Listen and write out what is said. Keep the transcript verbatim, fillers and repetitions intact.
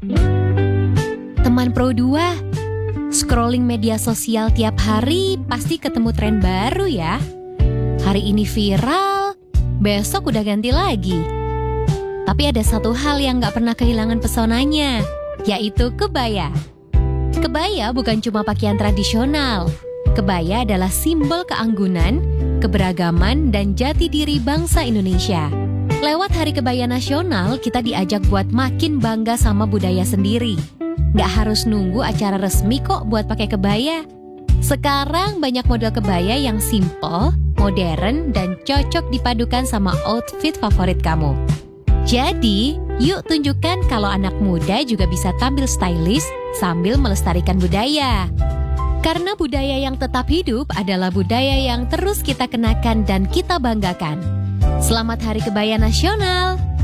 Teman Pro dua, scrolling media sosial tiap hari pasti ketemu tren baru ya. Hari ini viral, besok udah ganti lagi. Tapi ada satu hal yang gak pernah kehilangan pesonanya, yaitu kebaya. Kebaya bukan cuma pakaian tradisional. Kebaya adalah simbol keanggunan, keberagaman, dan jati diri bangsa Indonesia. Lewat Hari Kebaya Nasional, kita diajak buat makin bangga sama budaya sendiri. Gak harus nunggu acara resmi kok buat pakai kebaya. Sekarang banyak model kebaya yang simple, modern, dan cocok dipadukan sama outfit favorit kamu. Jadi, yuk tunjukkan kalau anak muda juga bisa tampil stylish sambil melestarikan budaya. Karena budaya yang tetap hidup adalah budaya yang terus kita kenakan dan kita banggakan. Selamat Hari Kebaya Nasional!